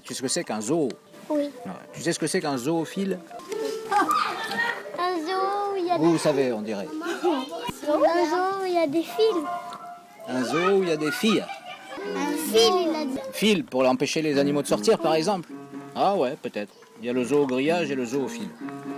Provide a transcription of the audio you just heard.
Tu sais ce que c'est qu'un zoo? Oui. Ouais. Tu sais ce que c'est qu'un zoophile? Un zoo où il y a Vous savez, on dirait. un zoo où il y a des fils. Un zoo où il y a des filles. Un fil, il a dit. Fil pour empêcher les animaux de sortir, par exemple. Ah ouais, peut-être. Il y a le zoo au grillage et le zoo au fil.